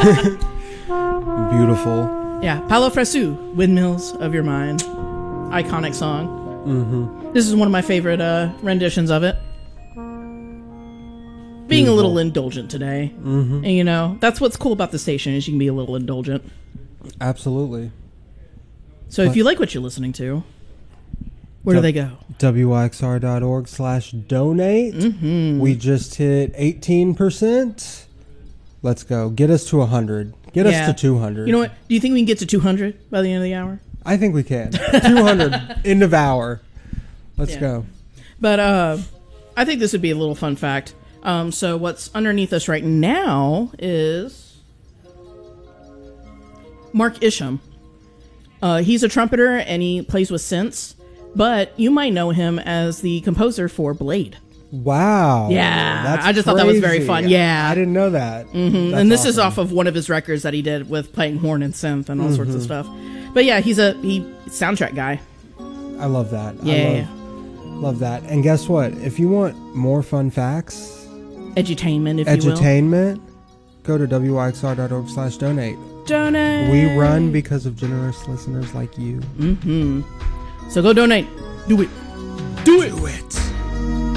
Beautiful. Yeah, Palo Fresu, Windmills of Your Mind. Iconic song. Mm-hmm. This is one of my favorite renditions of it. Being a little indulgent today. Mm-hmm. And, you know, that's what's cool about the station is you can be a little indulgent. Absolutely. So if you like what you're listening to, where do they go? WYXR.org/donate. Mm-hmm. We just hit 18%. Let's go. Get us to 100. Get us to 200. You know what? Do you think we can get to 200 by the end of the hour? I think we can. 200 end of hour. Let's go. But I think this would be a little fun fact. So what's underneath us right now is Mark Isham. He's a trumpeter and he plays with synths, but you might know him as the composer for Blade. Wow. Yeah. That's I just thought that was very fun. Yeah. I didn't know that. Mm-hmm. And this is off of one of his records that he did with playing horn and synth and all sorts of stuff. But yeah, he's soundtrack guy. I love that. Yeah. Love that. And guess what? If you want more fun facts, edutainment, if you will, go to WYXR.org/donate. Donate. We run because of generous listeners like you. Mm-hmm. So go donate. Do it. Do it. Do it.